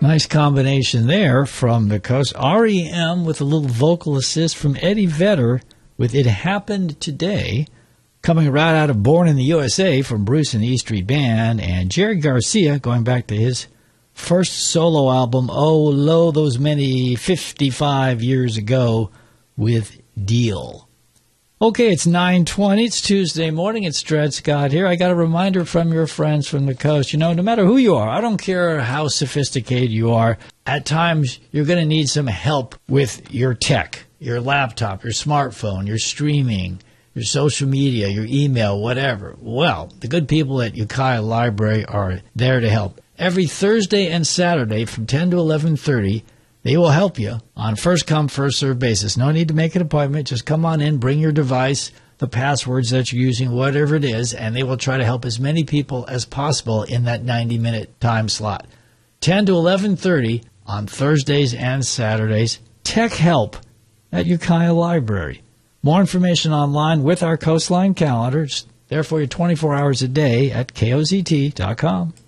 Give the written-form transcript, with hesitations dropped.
Nice combination there from the coast. REM with a little vocal assist from Eddie Vedder with It Happened Today. Coming right out of Born in the USA from Bruce and the E Street Band. And Jerry Garcia going back to his first solo album, Oh, Lo, Those Many 55 years ago with Deal. Okay, it's 9:20. It's Tuesday morning. It's Dred Scott here. I got a reminder from your friends from the coast. You know, no matter who you are, I don't care how sophisticated you are, at times you're going to need some help with your tech, your laptop, your smartphone, your streaming, your social media, your email, whatever. Well, the good people at Ukiah Library are there to help. Every Thursday and Saturday from 10 to 11:30, they will help you on first-come, first-served basis. No need to make an appointment. Just come on in, bring your device, the passwords that you're using, whatever it is, and they will try to help as many people as possible in that 90-minute time slot. 10 to 11:30 on Thursdays and Saturdays. Tech help at Ukiah Library. More information online with our Coastline calendar. It's there for you 24 hours a day at KOZT.com.